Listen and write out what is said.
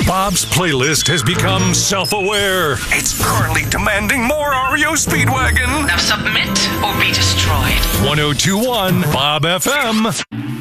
Bob's playlist has become self-aware. It's currently demanding more REO Speedwagon. Now submit or be destroyed. 1021 Bob FM.